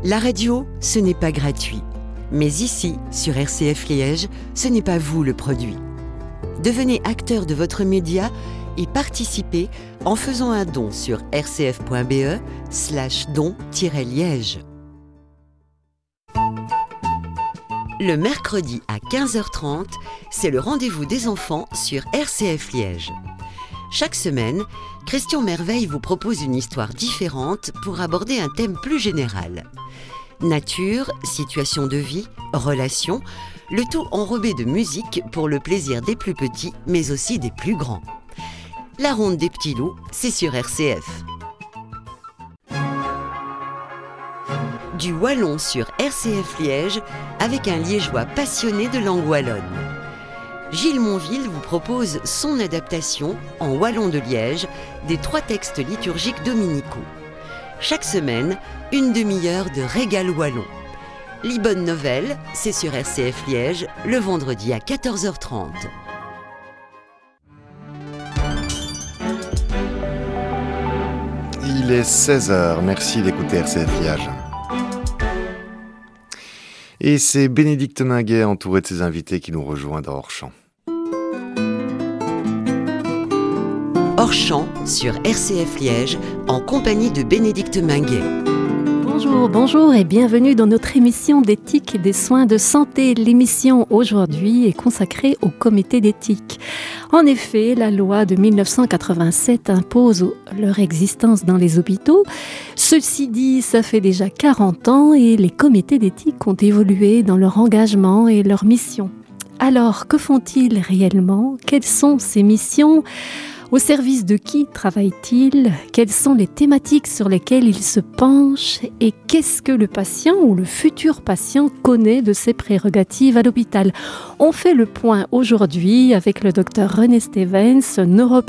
La radio, ce n'est pas gratuit. Mais ici, sur RCF Liège, ce n'est pas vous le produit. Devenez acteur de votre média et participez en faisant un don sur rcf.be/don-liège. Le mercredi à 15h30, c'est le rendez-vous des enfants sur RCF Liège. Chaque semaine, Christian Merveille vous propose une histoire différente pour aborder un thème plus général. Nature, situation de vie, relations, le tout enrobé de musique pour le plaisir des plus petits, mais aussi des plus grands. La ronde des petits loups, c'est sur RCF. Du wallon sur RCF Liège, avec un liégeois passionné de langue wallonne. Gilles Monville vous propose son adaptation, en wallon de Liège, des 3 textes liturgiques dominicaux. Chaque semaine, une demi-heure de régal wallon. L'Ibonne Nouvelle, c'est sur RCF Liège, le vendredi à 14h30. Il est 16h, merci d'écouter RCF Liège. Et c'est Bénédicte Minguet, entouré de ses invités, qui nous rejoint dans Hors-Champ. Hors-Champ sur RCF Liège, en compagnie de Bénédicte Minguet. Bonjour et bienvenue dans notre émission d'éthique et des soins de santé. L'émission aujourd'hui est consacrée au comité d'éthique. En effet, la loi de 1987 impose leur existence dans les hôpitaux. Ceci dit, ça fait déjà 40 ans et les comités d'éthique ont évolué dans leur engagement et leur mission. Alors, que font-ils réellement ? Quelles sont ces missions ? Au service de qui travaille-t-il ? Quelles sont les thématiques sur lesquelles il se penche ? Et qu'est-ce que le patient ou le futur patient connaît de ses prérogatives à l'hôpital ? On fait le point aujourd'hui avec le docteur René Stevens,